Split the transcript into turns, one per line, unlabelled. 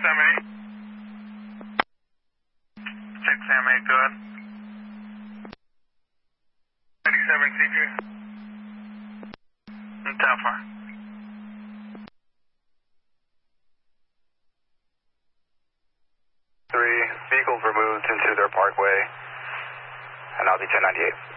678. 678, go ahead. 37 CG. And how far?
Three vehicles were moved into their parkway, and I'll be 1098.